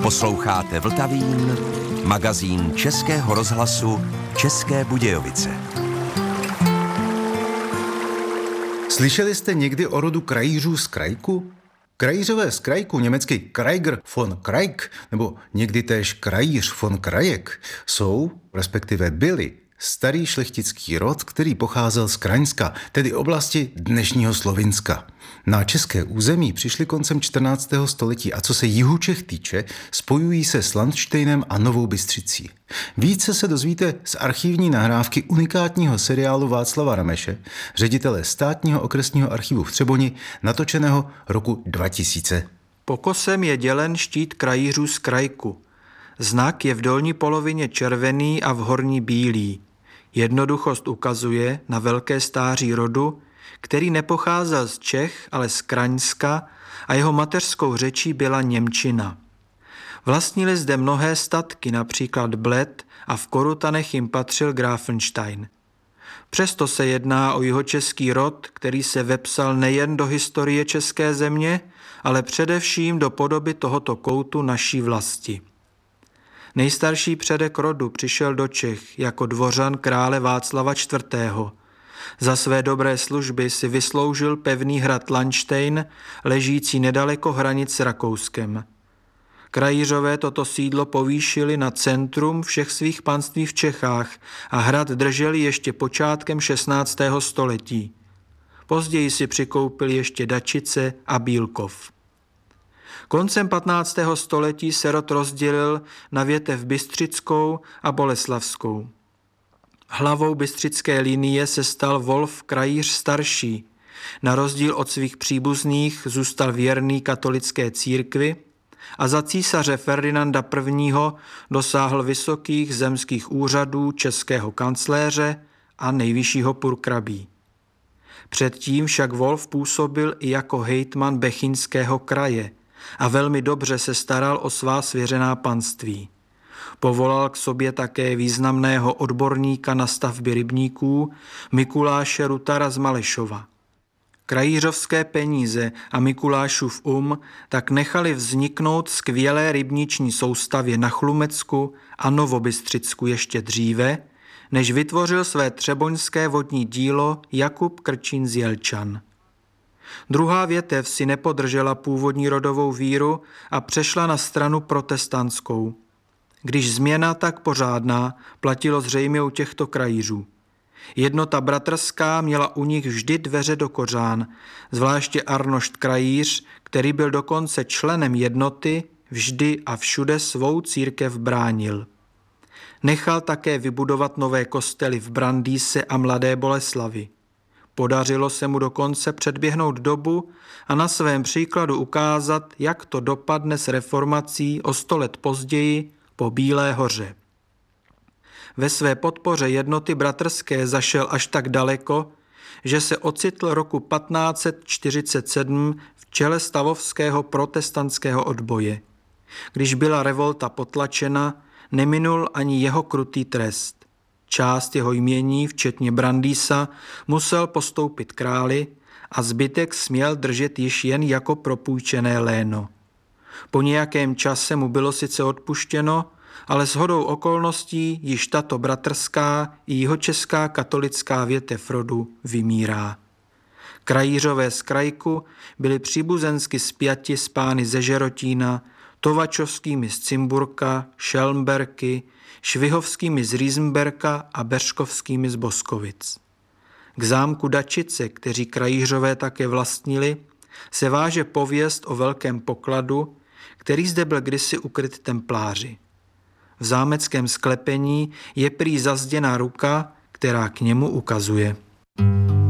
Posloucháte Vltavín, magazín Českého rozhlasu České Budějovice. Slyšeli jste někdy o rodu krajířů z Krajku? Krajířové z Krajku, německy Kraiger von Kraik, nebo někdy též krajíř von Krajek, jsou, respektive byli, starý šlechtický rod, který pocházel z Kraňska, tedy oblasti dnešního Slovinska. Na české území přišli koncem 14. století a co se jihu Čech týče, spojují se s Landštejnem a Novou Bystřicí. Více se dozvíte z archivní nahrávky unikátního seriálu Václava Rameše, ředitele Státního okresního archivu v Třeboni, natočeného roku 2000. Pokosem je dělen štít krajířů z Krajku. Znak je v dolní polovině červený a v horní bílý. Jednoduchost ukazuje na velké stáří rodu, který nepocházel z Čech, ale z Kraňska a jeho mateřskou řečí byla němčina. Vlastnili zde mnohé statky, například Bled, a v Korutanech jim patřil Grafenstein. Přesto se jedná o jihočeský rod, který se vepsal nejen do historie české země, ale především do podoby tohoto koutu naší vlasti. Nejstarší předek rodu přišel do Čech jako dvořan krále Václava IV. Za své dobré služby si vysloužil pevný hrad Landštejn, ležící nedaleko hranic s Rakouskem. Krajířové toto sídlo povýšili na centrum všech svých panství v Čechách a hrad drželi ještě počátkem 16. století. Později si přikoupili ještě Dačice a Bílkov. Koncem 15. století se rod rozdělil na větev bystřickou a boleslavskou. Hlavou bystřické linie se stal Wolf Krajíř starší. Na rozdíl od svých příbuzných zůstal věrný katolické církvi a za císaře Ferdinanda I. dosáhl vysokých zemských úřadů českého kancléře a nejvyššího purkrabí. Předtím však Wolf působil i jako hejtman Bechyňského kraje a velmi dobře se staral o svá svěřená panství. Povolal k sobě také významného odborníka na stavby rybníků Mikuláše Rutara z Malešova. Krajířovské peníze a Mikulášův tak nechali vzniknout skvělé rybniční soustavě na Chlumecku a Novobystřicku ještě dříve, než vytvořil své třeboňské vodní dílo Jakub Krčín z Jelčan. Druhá větev si nepodržela původní rodovou víru a přešla na stranu protestantskou. Když změna tak pořádná, platilo zřejmě u těchto krajířů. Jednota bratrská měla u nich vždy dveře do kořán, zvláště Arnošt Krajíř, který byl dokonce členem jednoty, vždy a všude svou církev bránil. Nechal také vybudovat nové kostely v Brandýse a Mladé Boleslavi. Podařilo se mu dokonce předběhnout dobu a na svém příkladu ukázat, jak to dopadne s reformací o 100 let později po Bílé hoře. Ve své podpoře jednoty bratrské zašel až tak daleko, že se ocitl roku 1547 v čele stavovského protestantského odboje. Když byla revolta potlačena, neminul ani jeho krutý trest. Část jeho jmění, včetně Brandýsa, musel postoupit králi a zbytek směl držet již jen jako propůjčené léno. Po nějakém čase mu bylo sice odpuštěno, ale shodou okolností již tato bratrská i jihočeská katolická větev rodu vymírá. Krajířové z Krajku byli příbuzensky spjati s pány ze Žerotína, Tovačovskými z Cimburka, Šelmberky, Švihovskými z Rýzmberka a Beřkovskými z Boskovic. K zámku Dačice, kteří krajířové také vlastnili, se váže pověst o velkém pokladu, který zde byl kdysi ukryt templáři. V zámeckém sklepení je prý zazděná ruka, která k němu ukazuje.